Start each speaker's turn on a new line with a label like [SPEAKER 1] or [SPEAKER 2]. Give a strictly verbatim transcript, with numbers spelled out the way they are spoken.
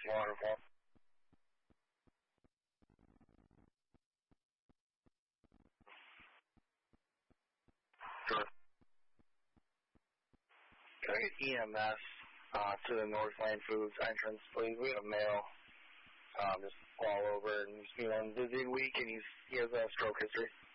[SPEAKER 1] Wonderful. Sure. Can I get E M S uh, to the Northland Foods entrance, please? We have a male um, just fall over, and he's feeling dizzy weak, and he's, he has a stroke history.